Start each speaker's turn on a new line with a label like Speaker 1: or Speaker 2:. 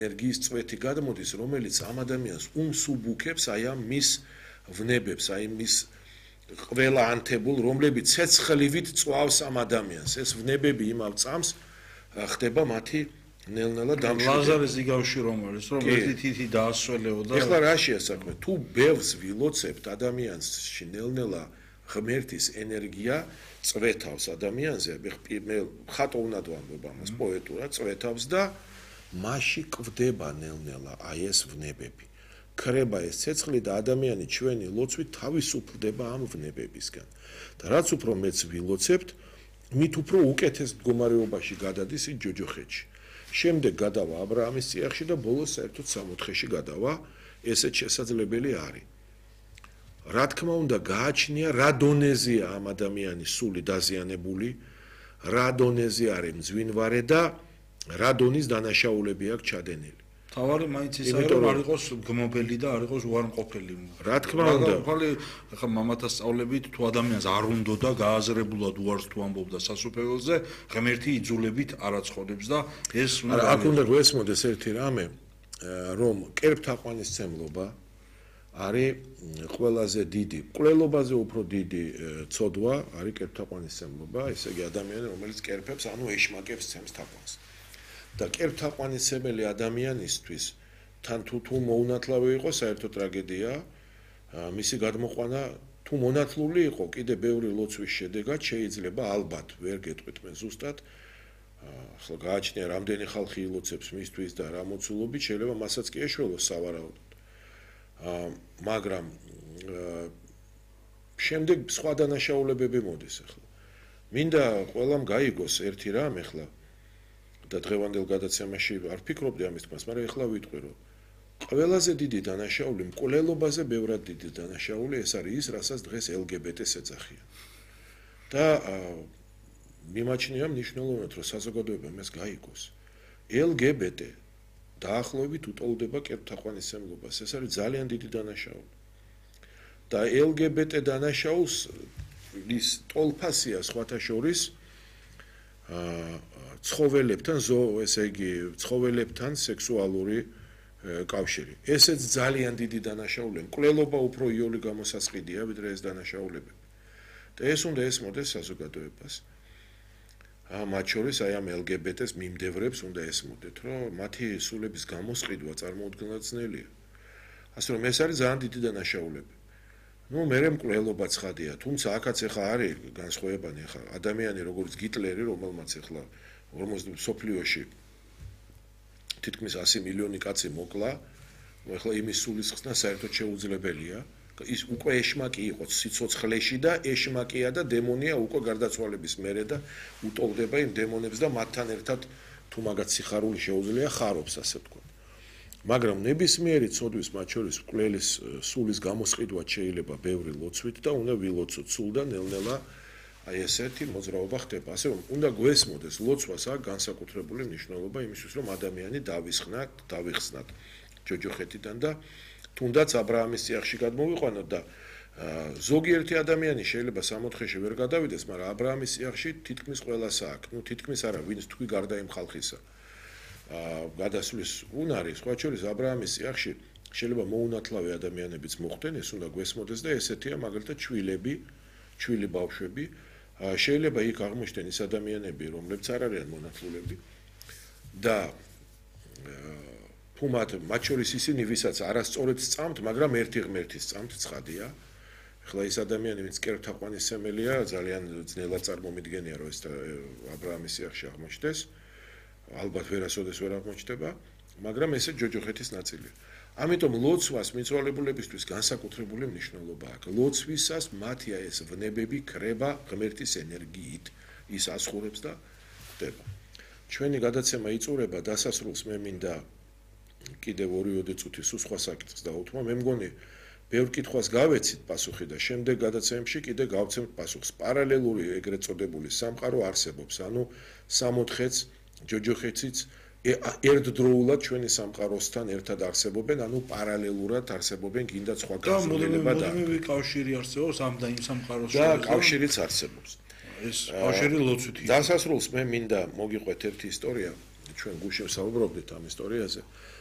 Speaker 1: ენერგიის წვეთი გადმოდის, რომელიც ამ ადამიანს უმსუბუქებს აი ამ მის ვნებებს, აი მის ყველა ანთებულ, რომლებიც ცეცხლივით წვავს ამ ადამიანს. ეს ვნებები იმავ წამს ხდება მათი ნელ-ნელა დამშვიდობა.
Speaker 2: ლაზარეს იგავში რომ არის, რომ ერთი თითი დაასველეო და
Speaker 1: ეხლა რაშია საქმე? თუ ბევრს ვილოცებთ ადამიანში ნელ-ნელა ღმერთის ენერგია წვეთავს ადამიანზე, მე ხატო უნდა ვამბობ ამას პოეტურად, წვეთავს და მასში კვდება ნელ-ნელა აი ეს ვნებები. ქრება ეს ცეცხლი და ადამიანი ჩვენი ლოცვით თავისუფლდება ამ ვნებებისგან. და რაც უფრო მეც ვილოცებთ, მით უფრო უკეთეს მდგომარეობაში გადადის ის ჯოჯოხეთში. შემდეგ გადავა ა ブラ ამის წიაღში და ბოლოს საერთოდ 60-ში გადავა, ესეც შესაძლებელი არის. რა თქმა უნდა, გააჩნია რა დონეზეა ამ ადამიანის სული დაზიანებული, რა დონეზე არის მძვინვარე და რა დონის დანაშაულები აქვს ჩადენილი.
Speaker 2: თავარი მაინც ისაა რომ არ იყოს გმობელი და არ იყოს უარმყოფელი.
Speaker 1: რა თქმა უნდა,
Speaker 2: ახლა მამათა სწავლებით თუ ადამიანს არ უნდა და გააზრებულად უარს თუ ამბობდა სასופველზე, ღმერთი იძულებით არ აცხოდებს და ეს უნდა
Speaker 1: აქ უნდა გვესმოდეს ერთი რამე, რომ კერპთაყვანისმცემლობა არის ყველაზე დიდი, მკვლელობაზე უფრო დიდი ცოდვა არის კერპთაყვანისმცემლობა, ესე იგი ადამიანი, რომელიც კერპებს, ანუ ეშმაკებს ცემს თაყვანს. და კერპთაყვანისმცემელი ადამიანისთვის თან თუ მოუნათლავი იყო საერთოდ ტრაგედია, მისი გადმოყვანა თუ მონათლული იყო, კიდე ბევრი ლოცვის შედეგად შეიძლება ალბათ ვერ გეტყვით მე ზუსტად, ახლა გააჩნია რამდენი ხალხი ილოცებს მისთვის და რა მოცულობით შეიძლება მასაც კი ეშველოს სავარაუდოდ. მაგრამ შემდეგ სხვა დანაშაულებები მოდის ახლა. მინდა ყველამ გაიგოს ერთი რამ ახლა და დღევანდელ გადაცემაში არ ფიქრობდი ამის თქმას, მაგრამ ეხლა ვიტყვი, რომ ყველაზე დიდი დანაშაული, მკვლელობაზე ბევრად დიდი დანაშაული ეს არის ის, რასაც დღეს LGBT-ს ეძახიან. და მიმაჩნია მნიშვნელოვნად, რომ საზოგადოებამ ეს გაიგოს. LGBT დაახლოებით უტოლდება კერპთაყვანისმცემლობას, ეს არის ძალიან დიდი დანაშაული. და LGBT დანაშაულს ის ტოლფასია სხვათა შორის ცხოველებთან, ესე იგი, ცხოველებთან სექსუალური კავშირი. ესეც ძალიან დიდი დანაშაულია. მკვლელობა უფრო იოლი გამოსასყიდია, ვიდრე ეს დანაშაულებები. და ეს უნდა ესმოდეს საზოგადოებას. მათ შორის აი ამ LGBT-ს მიმდევრებს უნდა ესმოდეთ, რომ მათი სულების გამოსყიდვა წარმოუდგენლად ძნელია. ასე რომ ეს არის ძალიან დიდი დანაშაულები. ნუ მე მკვლელობა ცხადია, თუმცა აქაც ახლა არის განსხვავებანი, ახლა ადამიანი როგორც გიტლერი, რომელმაც ახლა 40 სოფლიოში თითქმის 100 მილიონი კაცი მოკლა, ახლა იმის სულის ხსნა საერთოდ შეუძლებელია. ის უკვე ეშმაკი იყო სიცოცხლეში და ეშმაკია და დემონია უკვე გარდაცვალების მერე და უტოლდება იმ დემონებს და მათთან ერთად თუ მაგათ სიხარული შეუძლია ხარობს, ასე ვთქვათ. მაგრამ ნებისმიერი ცოდვის, მათ შორის მკვლელის სულის გამოსყიდვა შეიძლება ბევრი ლოცვით და უნდა ვილოცოთ სულ და ნელ-ნელა აი ესეთი მოძრაობა ხდება. ასე რომ უნდა გვესმოდეს ლოცვას აქვს განსაკუთრებული მნიშვნელობა იმისთვის, რომ ადამიანი დავიხსნათ ჯოჯოხეთიდან და თუნდაც ა ブラ ამის წიაღში გადმოვიყვანოთ და ზოგიერთი ადამიანი შეიძლება 60-ში ვერ გადავიდეს, მაგრამ ა ブラ ამის წიაღში თითქმის ყველას აქვს. ნუ თითქმის არა, ვინც თქვი გარდა იმ ხალხისა. გადასვლის უნარი, სხვა შორის ა ブラ ამის წიაღში შეიძლება მოუნათლავი ადამიანებიც მოხდნენ, ეს უნდა გვესმოდეს და ესეთია მაგალითად ჩვილი ბავშვები, შეიძლება იქ აღმოჩნდნენ ის ადამიანები, რომლებიც არ არიან მონათლულები და თუ მათ შორის ისინი, ვისაც არასწორად სწამთ, მაგრამ ერთი ღმერთის სწამთ, ცხადია. ახლა ის ადამიანი, ვინც კერპთაყვანისმცემელია, ძალიან ძნელად წარმომიდგენია, რომ ეს ა ブラ ამის წიაღში აღმოჩნდეს. ალბათ ვერასოდეს ვერ აღმოჩნდება, მაგრამ ესე ჯოჯოხეთის ნაწილია. ამიტომ ლოცვას მიცვალებულებისთვის განსაკუთრებული მნიშვნელობა აქვს. ლოცვისას მათი ეს ვნებები ქრება ღმერთის ენერგიით, ის ასხურებს და ხდება. ჩვენი გადაცემა იწურება დასასრულს, მე მინდა კიდევ 2 წუთი სულ სხვა საკითხს დავუთმო. მე მგონი ბევრ კითხვას გავეცით პასუხი და შემდეგ გადაცემებში კიდე გავცემთ პასუხს. პარალელური ეგრეთ წოდებული სამყარო არსებობს, ანუ 60-ს ჯოჯოხეთიც ერთდროულად ჩვენი სამყაროსთან ერთად არსებობენ, ანუ პარალელურად არსებობენ, კიდაც სხვა გაზრდილება და
Speaker 2: კავშირი არსებობს ამ და იმ სამყაროს
Speaker 1: და კავშირიც არსებობს.
Speaker 2: ეს კავშირი ლოცვითი.
Speaker 1: დასასრულს მე მინდა მოგიყვეთ ერთი ისტორია. ჩვენ გუშინ საუბრობდით ამ ისტორიაზე,